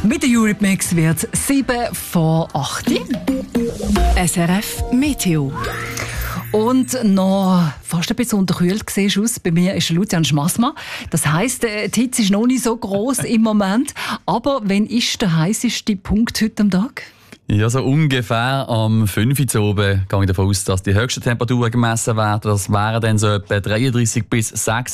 Mit der Eurythmics wird es 7 vor 8. SRF Meteo. Und noch fast ein bisschen unterkühlt siehst du aus. Bei mir ist Lucian Schmassmann. Das heisst, die Hitze ist noch nicht so gross im Moment. Aber wann ist der heisseste Punkt heute am Tag? Ja, so ungefähr am 5 Uhr oben gehe ich davon aus, dass die höchsten Temperaturen gemessen werden. Das wären dann so etwa 33 bis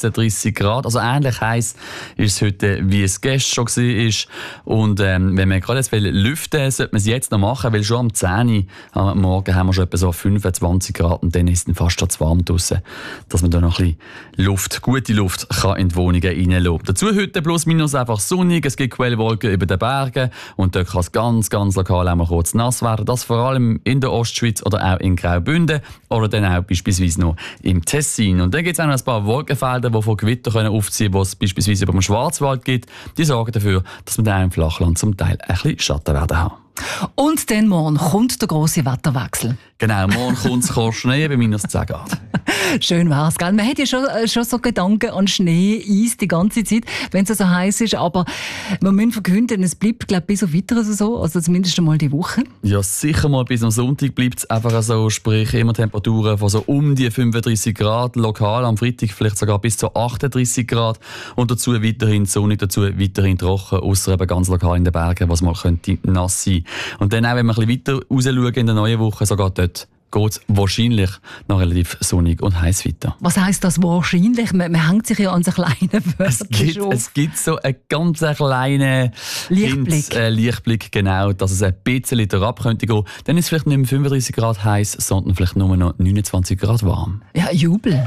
36 Grad. Also ähnlich heiß ist es heute, wie es gestern schon war. Und wenn man gerade jetzt lüften will, sollte man es jetzt noch machen, weil schon am 10 Uhr am Morgen haben wir schon etwa so 25 Grad und dann ist es fast schon zu warm draussen, dass man da noch ein bisschen Luft, gute Luft kann in die Wohnungen reinlassen. Dazu heute plus minus einfach sonnig, es gibt Quellwolken über den Bergen und dort kann es ganz, ganz lokal auch mal kurz nass werden. Das vor allem in der Ostschweiz oder auch in Graubünden oder dann auch beispielsweise noch im Tessin. Und dann gibt es auch noch ein paar Wolkenfelder, die von Gewitter aufziehen können, die es beispielsweise über dem Schwarzwald gibt. Die sorgen dafür, dass wir dann im Flachland zum Teil ein bisschen Schatten werden haben. Und dann morgen kommt der grosse Wetterwechsel. Genau, morgen kommt es Schnee bei minus 10 Grad. Schön wär's, gell? Man hat ja schon so Gedanken an Schnee, Eis die ganze Zeit, wenn es so heiß ist. Aber wir müssen verkünden, es bleibt, glaube ich, bis auf weiteres so. Also zumindest einmal die Woche. Ja, sicher mal bis am Sonntag bleibt es einfach so. Sprich, immer Temperaturen von so um die 35 Grad. Lokal am Freitag vielleicht sogar bis zu 38 Grad. Und dazu weiterhin sonnig, dazu weiterhin trocken. Ausser eben ganz lokal in den Bergen, was mal könnte nass sein. Und dann auch, wenn wir ein bisschen weiter raus schauen in der neuen Woche, sogar dort geht es wahrscheinlich noch relativ sonnig und heiß weiter. Was heisst das wahrscheinlich? Man hängt sich ja an so kleinen Wörtern Es gibt so einen ganz kleinen Lichtblick. Lichtblick, genau, dass es ein bisschen darauf könnte gehen. Dann ist es vielleicht nicht mehr 35 Grad heiß, sondern vielleicht nur noch 29 Grad warm. Ja, Jubel.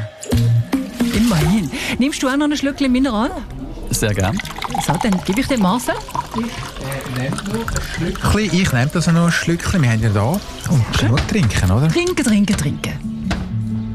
Immerhin. Nimmst du auch noch ein Schlückchen Mineral? Sehr gerne. So, dann gebe ich dir Marcel. Ich nehme das noch ein Schlückchen. Wir haben ja da. Und genug trinken, oder? Trinken.